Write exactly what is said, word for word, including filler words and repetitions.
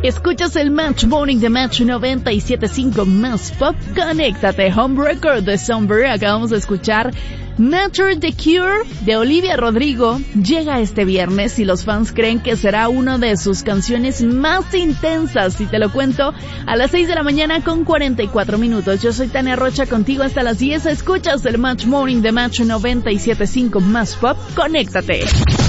Escuchas el Match Morning de Match noventa y siete punto cinco Más Pop. Conéctate. Home Record de Somber. Acabamos de escuchar Nature The Cure de Olivia Rodrigo. Llega este viernes y los fans creen que será una de sus canciones más intensas. Y te lo cuento a las seis de la mañana con cuarenta y cuatro minutos. Yo soy Tania Rocha, contigo hasta las diez. Escuchas el Match Morning de Match noventa y siete punto cinco Más Pop. Conéctate.